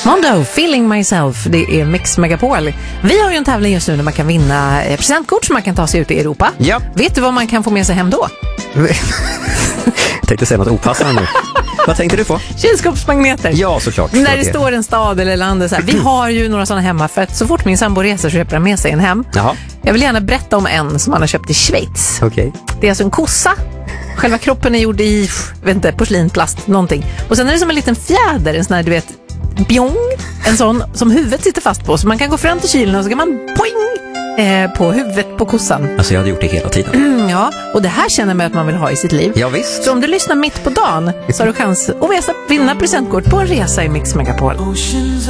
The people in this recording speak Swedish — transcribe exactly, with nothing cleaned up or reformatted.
Mondo, Feeling Myself, det är Mix Megapol. Vi har ju en tävling just nu där man kan vinna presentkort som man kan ta sig ut i Europa. Ja. Vet du vad man kan få med sig hem då? Jag tänkte säga något opassande nu. Vad tänkte du på? Kylskåpsmagneter. Ja, såklart. När det, det står en stad eller land så här. Vi har ju några sådana hemma för att så fort min sambo reser så köper han med sig en hem. Jaha. Jag vill gärna berätta om en som han har köpt i Schweiz. Okej. Det är alltså en kossa. Själva kroppen är gjord i, vet inte, porslinplast, någonting. Och sen är det som en liten fjäder, en sån här, du vet, bjong. En sån som huvudet sitter fast på. Så man kan gå fram till kylen och så kan man poing eh, på huvudet på kossan. Alltså jag hade gjort det hela tiden. Mm, ja, och det här känner man att man vill ha i sitt liv. Ja, visst. Så om du lyssnar mitt på dagen så har du chans att vinna presentkort på en resa i Mix Megapol.